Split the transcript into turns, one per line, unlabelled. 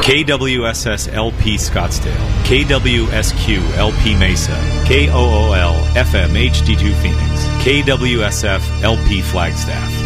KWSS LP Scottsdale, KWSQ LP Mesa, KOOL FM HD2 Phoenix, KWSF LP Flagstaff.